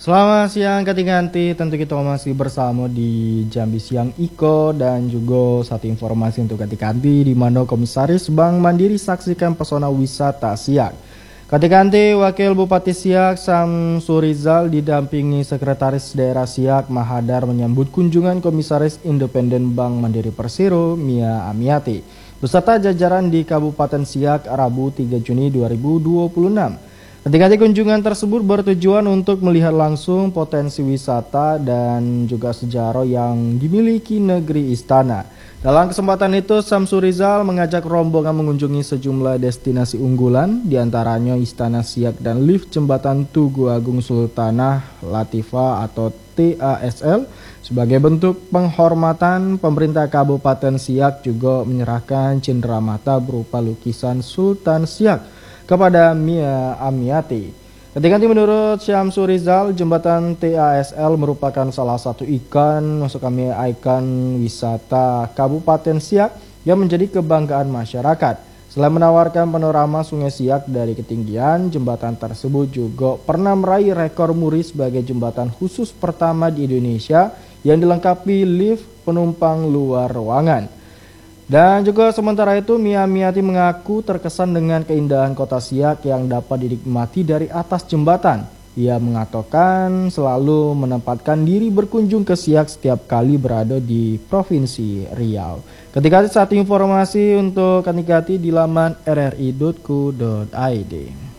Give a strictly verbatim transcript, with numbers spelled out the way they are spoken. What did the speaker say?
Selamat siang ganti-ganti, tentu kita masih bersama di Jambi Siang Iko dan juga satu informasi untuk ganti-ganti di mana Komisaris Bank Mandiri saksikan pesona wisata Siak. Ganti-ganti Wakil Bupati Siak Samsurizal didampingi Sekretaris Daerah Siak Mahadar menyambut kunjungan Komisaris Independen Bank Mandiri Persero Mia Amiati beserta jajaran di Kabupaten Siak Rabu tiga Juni dua ribu dua puluh enam. Ketika kunjungan tersebut bertujuan untuk melihat langsung potensi wisata dan juga sejarah yang dimiliki negeri Istana. Dalam kesempatan itu, Samsurizal mengajak rombongan mengunjungi sejumlah destinasi unggulan, diantaranya Istana Siak dan lift jembatan Tugu Agung Sultanah Latifah atau T A S L. Sebagai bentuk penghormatan, pemerintah Kabupaten Siak juga menyerahkan cenderamata berupa lukisan Sultan Siak kepada Mia Amiati. Ketika itu menurut Syamsurizal, jembatan T A S L merupakan salah satu ikon, masuk kami ikon wisata Kabupaten Siak yang menjadi kebanggaan masyarakat. Selain menawarkan panorama Sungai Siak dari ketinggian, jembatan tersebut juga pernah meraih rekor muri sebagai jembatan khusus pertama di Indonesia yang dilengkapi lift penumpang luar ruangan. Dan juga sementara itu Mia Amiati mengaku terkesan dengan keindahan kota Siak yang dapat dinikmati dari atas jembatan. Ia mengatakan selalu menempatkan diri berkunjung ke Siak setiap kali berada di Provinsi Riau. Ketika saat informasi untuk Kanikati di laman r r i titik co titik i d.